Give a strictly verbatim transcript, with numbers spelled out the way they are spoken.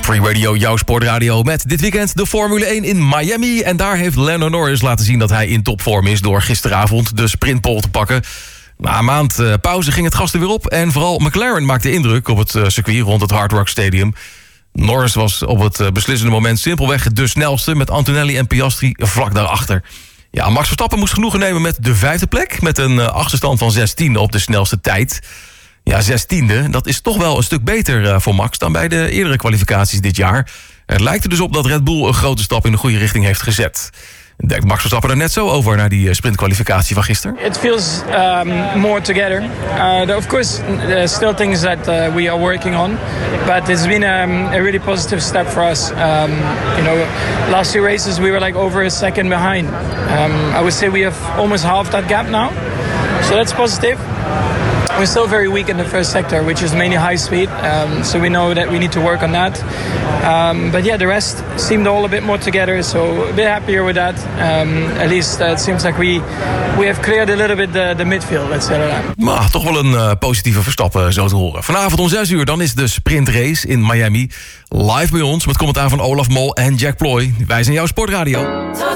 Free Radio, jouw sportradio, met dit weekend de Formule één in Miami. En daar heeft Lando Norris laten zien dat hij in topvorm is door gisteravond de sprintpole te pakken. Na een maand uh, pauze ging het gas er weer op. En vooral McLaren maakte indruk op het uh, circuit rond het Hard Rock Stadium. Norris was op het uh, beslissende moment simpelweg de snelste, met Antonelli en Piastri vlak daarachter. Ja, Max Verstappen moest genoegen nemen met de vijfde plek, met een uh, achterstand van zestiende op de snelste tijd. Ja, zestiende, dat is toch wel een stuk beter uh, voor Max dan bij de eerdere kwalificaties dit jaar. Het lijkt er dus op dat Red Bull een grote stap in de goede richting heeft gezet. Denkt Max Verstappen er net zo over naar die sprintkwalificatie van gisteren? It feels um, more together. Uh, there, of course, there's still things that uh, we are working on, but it's been um, a really positive step for us. Um, you know, last two races we were like over a second behind. Um, I would say we have almost half that gap now, so that's positive. We're still very weak in the first sector, which is mainly high speed. Um, so we know that we need to work on that. Um, but yeah, the rest seemed all a bit more together. So a bit happier with that. Um, at least uh, it seems like we we have cleared a little bit the, the midfield, let's say that. Maar toch wel een uh, positieve Verstappen zo te horen. Vanavond om zes uur, dan is de sprintrace in Miami. Live bij ons met commentaar van Olaf Mol en Jack Ploy. Wij zijn jouw sportradio.